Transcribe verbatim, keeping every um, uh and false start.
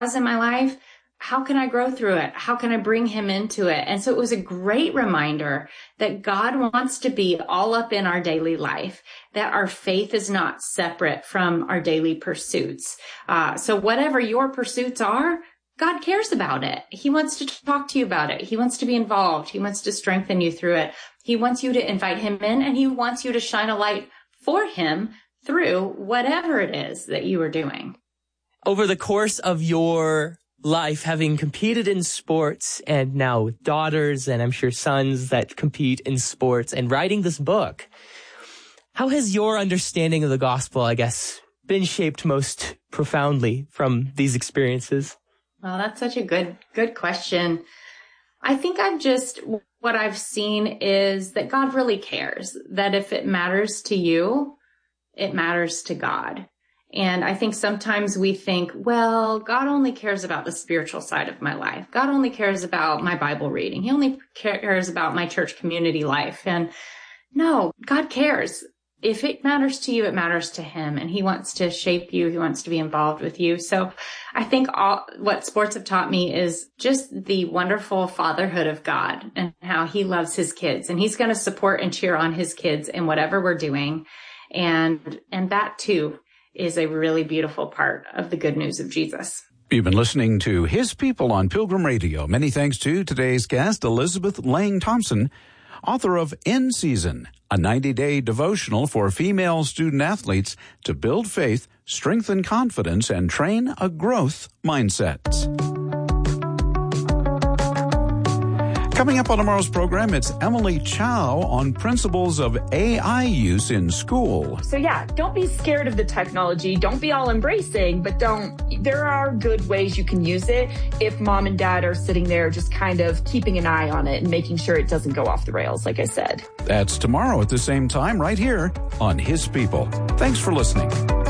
in my life, how can I grow through it? How can I bring him into it? And so it was a great reminder that God wants to be all up in our daily life, that our faith is not separate from our daily pursuits. Uh, so whatever your pursuits are, God cares about it. He wants to talk to you about it. He wants to be involved. He wants to strengthen you through it. He wants you to invite him in, and he wants you to shine a light for him through whatever it is that you are doing. Over the course of your life, having competed in sports and now with daughters and I'm sure sons that compete in sports and writing this book, how has your understanding of the gospel, I guess, been shaped most profoundly from these experiences? Well, that's such a good, good question. I think I've just, what I've seen is that God really cares, that if it matters to you, it matters to God. And I think sometimes we think, well, God only cares about the spiritual side of my life. God only cares about my Bible reading. He only cares about my church community life. And no, God cares. If it matters to you, it matters to him. And he wants to shape you. He wants to be involved with you. So I think all what sports have taught me is just the wonderful fatherhood of God and how he loves his kids. And he's going to support and cheer on his kids in whatever we're doing. And, and that too is a really beautiful part of the good news of Jesus. You've been listening to His People on Pilgrim Radio. Many thanks to today's guest, Elizabeth Lang Thompson, author of In Season, a ninety-day devotional for female student athletes to build faith, strengthen confidence, and train a growth mindset. Coming up on tomorrow's program, it's Emily Chow on principles of A I use in school. So yeah, don't be scared of the technology. Don't be all embracing, but don't, there are good ways you can use it if mom and dad are sitting there just kind of keeping an eye on it and making sure it doesn't go off the rails, like I said. That's tomorrow at the same time right here on His People. Thanks for listening.